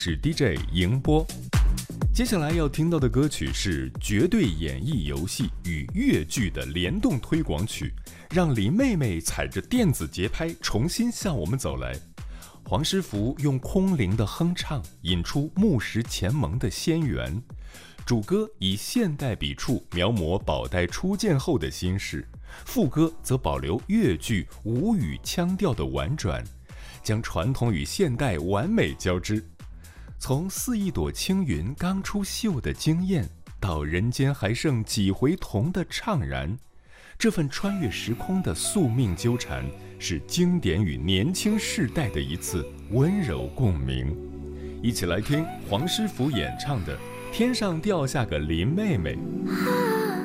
是 DJ 迎波。接下来要听到的歌曲是绝对演绎游戏与粤剧的联动推广曲，让林妹妹踩着电子节拍重新向我们走来。黄师傅用空灵的哼唱引出木石前盟的仙缘，主歌以现代笔触描摹宝黛初见后的心事，副歌则保留粤剧吴语腔调的婉转，将传统与现代完美交织。从似一朵青云刚出岫的惊艳，到人间还剩几回同的怅然，这份穿越时空的宿命纠缠，是经典与年轻世代的一次温柔共鸣。一起来听黄师傅演唱的《天上掉下个林妹妹》。